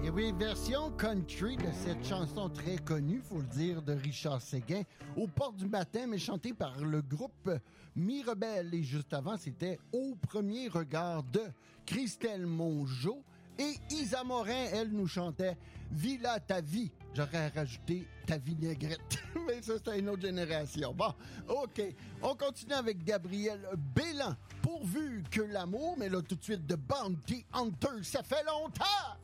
Et oui, version country de cette chanson très connue, faut le dire, de Richard Séguin, Aux portes du matin, mais chantée par le groupe Mi-Rebelle. Et juste avant, c'était Au premier regard de Christelle Mongeau. Et Isa Morin, elle nous chantait Villa ta vie. J'aurais rajouté ta vinaigrette. Mais ça, c'est une autre génération. Bon, OK. On continue avec Gabriel Bélan. Pourvu que l'amour, mais là, tout de suite, de Bounty Hunter, ça fait longtemps!